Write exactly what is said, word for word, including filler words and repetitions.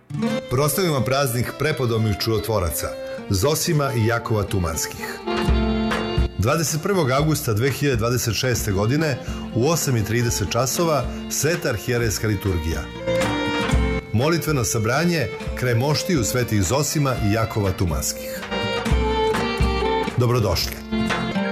Proslavimo praznik prepodobnih čudotvoraca, Zosima i Jakova Tumanskih. dvadeset prvog avgusta dve hiljade dvadeset šeste. godine u osam i trideset časova Sveta arhijerejska liturgija. Molitveno sabranje kraj moštiju svetih Zosima i Jakova Tumanskih. Dobrodošli.